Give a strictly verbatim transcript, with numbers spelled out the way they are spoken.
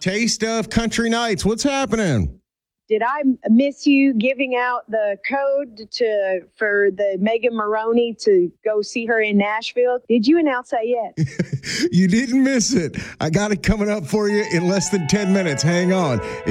taste of country nights. What's happening? Did I miss you giving out the code to for the Megan Maroney to go see her in Nashville? Did you announce that yet? You didn't miss it. I got it coming up for you in less than ten minutes. Hang on.